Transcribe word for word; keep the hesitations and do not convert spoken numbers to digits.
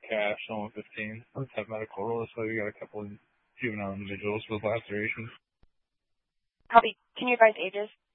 cash, someone fifteen. Let's have medical roll. So we got a couple of juvenile individuals with lacerations. Copy. Can you advise ages?